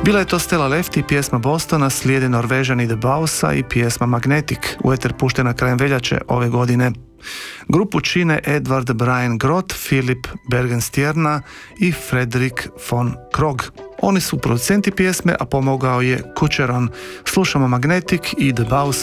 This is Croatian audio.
Bila je to Stella Lefty, pjesma Bostona, slijede Norvežani The Bausa i pjesma Magnetic, u eter puštena krajem veljače ove godine. Grupu čine Edvard Brian Groth, Filip Bergenstierna i Fredrik von Krog. Oni su producenti pjesme, a pomogao je Kucheron. Slušamo Magnetic i The Bausa